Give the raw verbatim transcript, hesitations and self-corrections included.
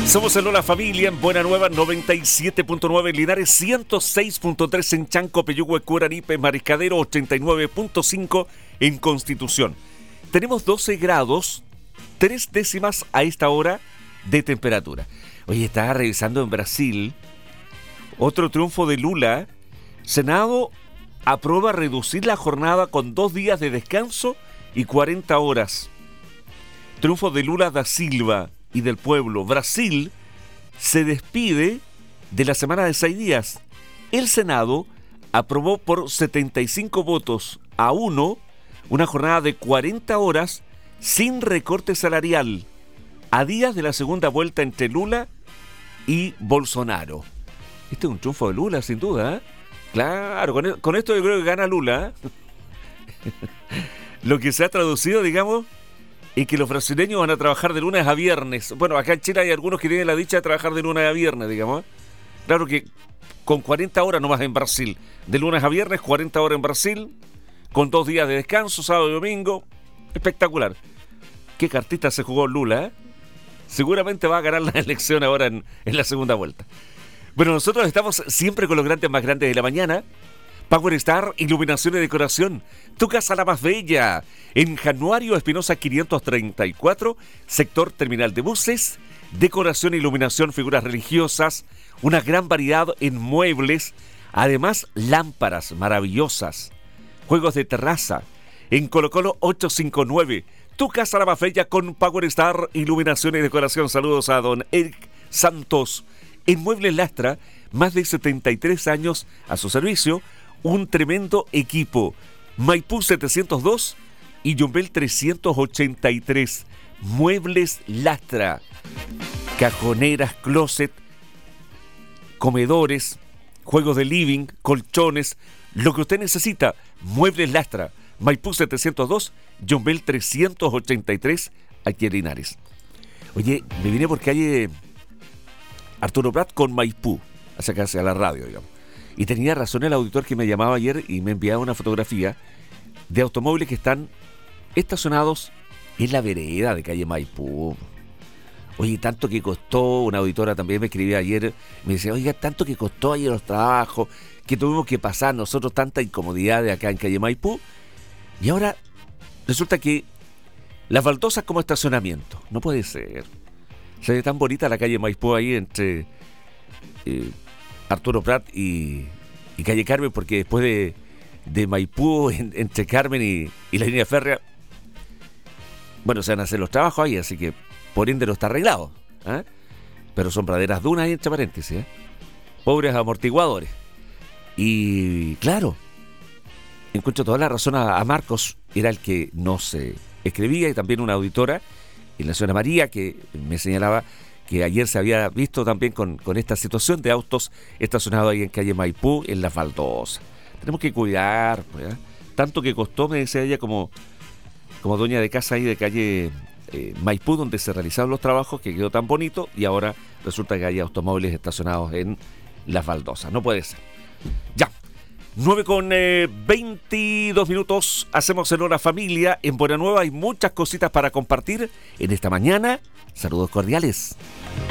Somos el Hola Familia en Buena Nueva noventa y siete punto nueve en Linares, ciento seis punto tres en Chanco, Peyúgue, Curaripe, Mariscadero, ochenta y nueve punto cinco en Constitución. Tenemos doce grados, tres décimas a esta hora de temperatura. Oye, estaba revisando en Brasil, otro triunfo de Lula. Senado aprueba reducir la jornada con dos días de descanso y cuarenta horas. Triunfo de Lula da Silva y del pueblo. Brasil se despide de la semana de seis días. El Senado aprobó por setenta y cinco votos a uno una jornada de cuarenta horas sin recorte salarial, a días de la segunda vuelta entre Lula y Bolsonaro. Este es un triunfo de Lula, sin duda, ¿eh? Claro, con, con esto yo creo que gana Lula, ¿eh? Lo que se ha traducido, digamos, y que los brasileños van a trabajar de lunes a viernes. Bueno, acá en Chile hay algunos que tienen la dicha de trabajar de lunes a viernes, digamos. Claro que con cuarenta horas nomás en Brasil. De lunes a viernes, cuarenta horas en Brasil, con dos días de descanso, sábado y domingo. Espectacular. Qué cartita se jugó Lula, ¿eh? Seguramente va a ganar la elección ahora en, en la segunda vuelta. Bueno, nosotros estamos siempre con los grandes más grandes de la mañana. Power Star, iluminación y decoración. Tu casa la más bella. En Januario Espinosa quinientos treinta y cuatro, sector terminal de buses. Decoración, iluminación, figuras religiosas. Una gran variedad en muebles. Además, lámparas maravillosas. Juegos de terraza. En Colo Colo ochocientos cincuenta y nueve. Tu casa la más bella con Power Star, iluminación y decoración. Saludos a don Eric Santos. En Muebles Lastra, más de setenta y tres años a su servicio. Un tremendo equipo. Maipú setecientos dos y Yumbel trescientos ochenta y tres. Muebles Lastra. Cajoneras, closet, comedores, juegos de living, colchones. Lo que usted necesita. Muebles Lastra. Maipú setecientos dos, Yumbel trescientos ochenta y tres, aquí en Linares. Oye, me vine porque hay eh, Arturo Prat con Maipú, hacia acá, hacia la radio, digamos. Y tenía razón el auditor que me llamaba ayer y me enviaba una fotografía de automóviles que están estacionados en la vereda de calle Maipú. Oye, tanto que costó, una auditora también me escribía ayer, me decía, oiga, tanto que costó ayer los trabajos, que tuvimos que pasar nosotros tanta incomodidad de acá en calle Maipú. Y ahora resulta que las baldosas como estacionamiento, no puede ser. Se ve tan bonita la calle Maipú ahí entre... Eh, Arturo Prat y, y calle Carmen, porque después de, de Maipú, en, entre Carmen y, y la línea férrea, bueno, se van a hacer los trabajos ahí, así que por ende no está arreglado, ¿eh? Pero son praderas dunas ahí entre paréntesis, ¿eh? Pobres amortiguadores. Y claro, encuentro toda la razón a, a Marcos, era el que nos eh, escribía, y también una auditora, y la señora María, que me señalaba que ayer se había visto también con, con esta situación de autos estacionados ahí en calle Maipú, en las baldosas. Tenemos que cuidar, pues, ¿eh? Tanto que costó, me decía ella, como, como dueña de casa ahí de calle eh, Maipú, donde se realizaban los trabajos, que quedó tan bonito, y ahora resulta que hay automóviles estacionados en las baldosas. No puede ser. Ya, nueve con veintidós minutos, hacemos el Hora Familia. En Buena Nueva hay muchas cositas para compartir en esta mañana. Saludos cordiales.